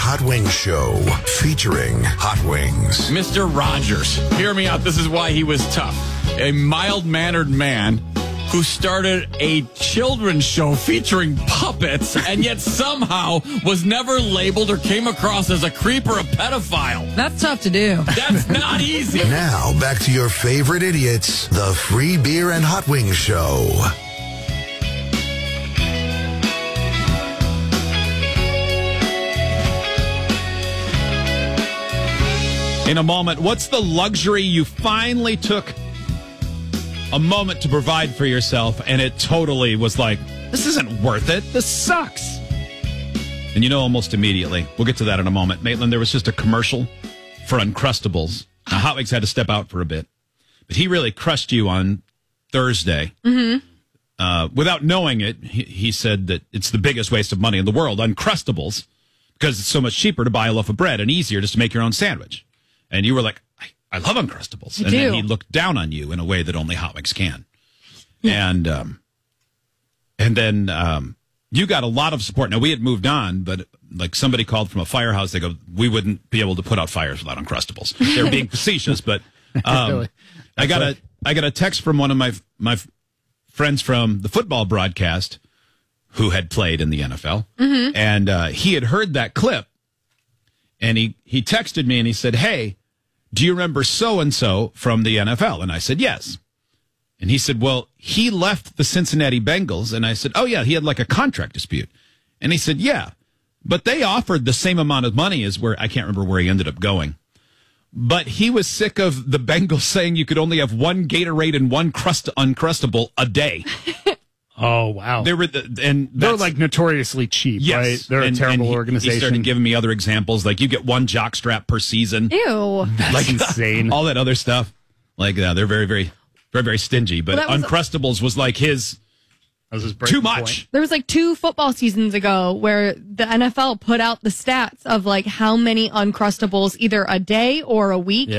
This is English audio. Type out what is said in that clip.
Hot Wings Show, featuring Hot Wings. Mr. Rogers, hear me out. This is why he was tough. A mild-mannered man who started a children's show featuring puppets and yet somehow was never labeled or came across as a creep or a pedophile. That's tough to do. That's not easy. Now, back to your favorite idiots, the Free Beer and Hot Wings Show. In a moment, what's the luxury you finally took a moment to provide for yourself and it totally was like, this isn't worth it. This sucks. And you know almost immediately. We'll get to that in a moment. Maitland, there was just a commercial for Uncrustables. Now, Hot Wings had to step out for a bit. But he really crushed you on Thursday. Mm-hmm. Without knowing it, he said that it's the biggest waste of money in the world, Uncrustables, because it's so much cheaper to buy a loaf of bread and easier just to make your own sandwich. And you were like, I love Uncrustables. And then he looked down on you in a way that only Hot Wings can. Yeah. And then you got a lot of support. Now, we had moved on, but like somebody called from a firehouse. They go, we wouldn't be able to put out fires without Uncrustables. They're being facetious, but really? I got a text from one of my friends from the football broadcast who had played in the NFL. Mm-hmm. And he had heard that clip. And he texted me and he said, hey, do you remember so-and-so from the NFL? And I said, yes. And he said, well, he left the Cincinnati Bengals. And I said, oh, yeah, he had like a contract dispute. And he said, yeah, but they offered the same amount of money as where, I can't remember where he ended up going. But he was sick of the Bengals saying you could only have one Gatorade and one Uncrustable a day. Oh, wow. They're like notoriously cheap, yes, right? They're a terrible organization. He started giving me other examples, like you get one jock strap per season. Ew. That's like, insane. All that other stuff. Like, they're very, very, very, very stingy. But Uncrustables was like his too much. Point. There was like 2 football seasons ago where the NFL put out the stats of like how many Uncrustables either a day or a week